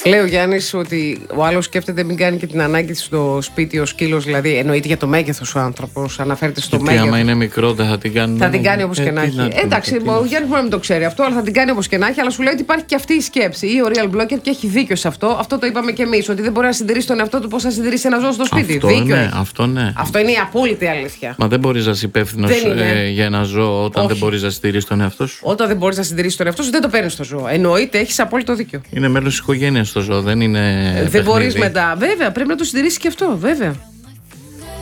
Λέει ο Γιάννης ότι ο άλλος σκέφτεται μην κάνει και την ανάγκη στο σπίτι ο σκύλος, δηλαδή εννοείται για το μέγεθος ο άνθρωπος, αναφέρεται στο μέγεθος. Και άμα είναι μικρό δεν θα την κάνει. Θα την κάνει όπως και να έχει. Εντάξει, ο Γιάννης μπορεί να μην το ξέρει αυτό, αλλά θα την κάνει όπως και να έχει. Αλλά σου λέει ότι υπάρχει και αυτή η σκέψη. Ή ο Real Blogger και έχει δίκιο σε αυτό. Αυτό το είπαμε και εμείς, ότι δεν μπορεί να συντηρήσει τον εαυτό του πώς θα συντηρήσει ένα ζώο στο σπίτι. Αυτό, δίκιο. Ναι, αυτό ναι. Αυτό είναι η απόλυτη αλήθεια. Μα δεν μπορείς να είσαι υπεύθυνος για ένα ζώο όταν δεν μπορείς να συντηρήσεις τον εαυτό σου. Όταν δεν μπορείς να συντηρήσεις τον εαυτό σου, δεν το παίρνεις στο ζώο. Εννοείται, έχεις απόλυτο δίκιο. Είναι μέλος της οικογένειας το ζώο, δεν είναι. Δεν μπορείς μετά. Βέβαια, πρέπει να το συντηρήσεις και αυτό, βέβαια.